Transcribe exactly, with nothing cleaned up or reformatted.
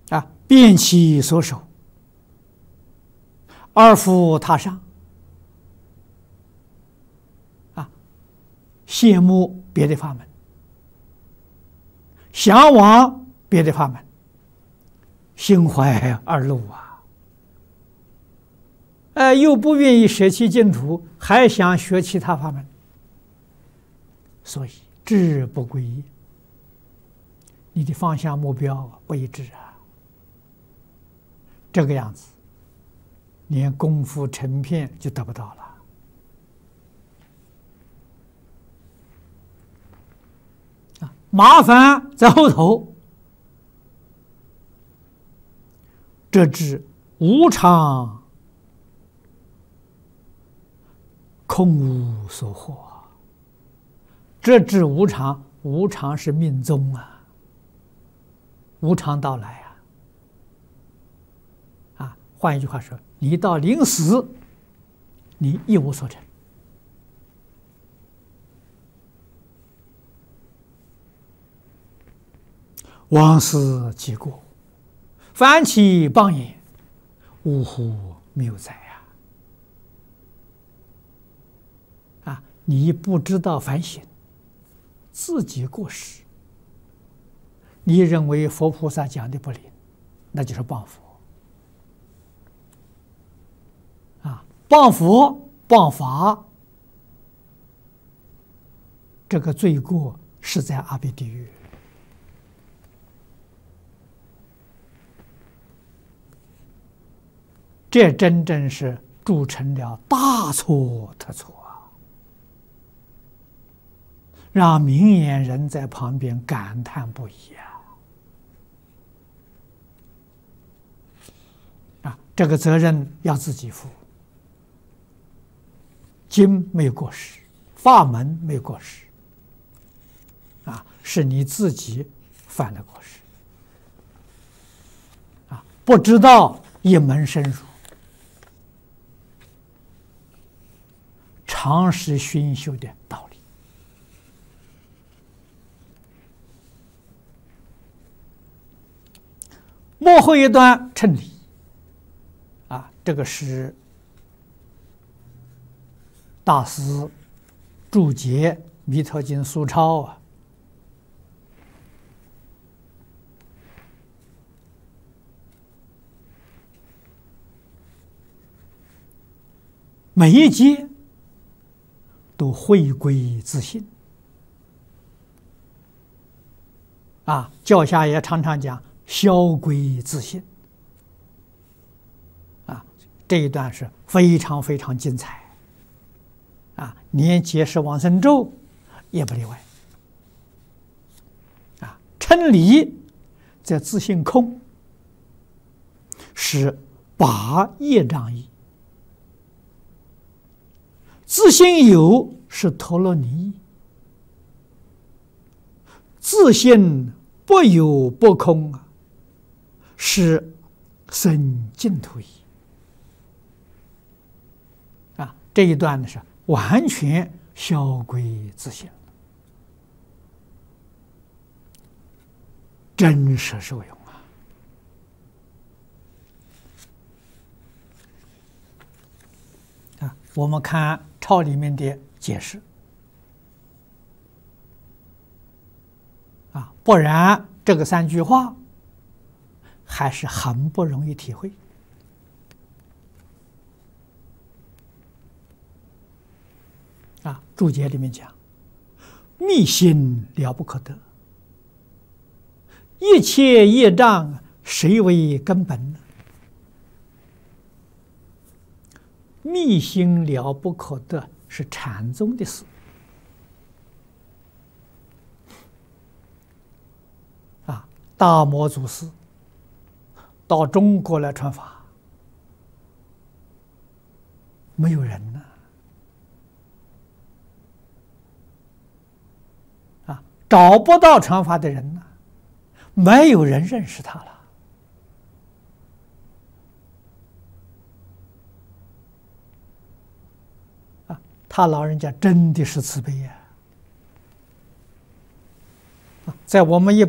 啊，遍其所守，而复他上。啊，羡慕别的法门，向往别的法门，心怀二路啊！哎，又不愿意舍弃净土，还想学其他法门，所以志不归一。你的方向目标不一致啊，这个样子，连功夫成片就得不到了。啊，麻烦在后头，这知无常，空无所获。这知无常，无常是命终啊。无常到来啊！啊，换一句话说，你到临死，你一无所成。往事既过，翻其邦也，呜呼谬哉啊！啊，你不知道反省，自己过失。你认为佛菩萨讲的不灵，那就是谤佛啊！谤佛、谤法，这个罪过是在阿鼻地狱。这真正是铸成了大错特错啊！让明眼人在旁边感叹不已啊！这个责任要自己负。经没有过失，法门没有过失，啊，是你自己犯的过失，啊，不知道一门深入，常识熏修的道理。末后一段称理。啊，这个是大师注解《弥陀经》疏钞啊，每一节都回归自性啊，教下也常常讲销归自性。这一段是非常非常精彩，啊，连解释往生咒也不例外，啊，称理在自性空，是拔业障义；自性有是陀罗尼义；自性不有不空啊，是生净土义。这一段呢是完全销归自性，真实受用啊！啊，我们看抄里面的解释啊，不然这个三句话还是很不容易体会。啊，注解里面讲，密心了不可得，一切业障谁为根本呢？密心了不可得是禅宗的事啊，大摩祖师到中国来传法，没有人呢。找不到传法的人呢，没有人认识他了。啊，他老人家真的是慈悲呀！在我们一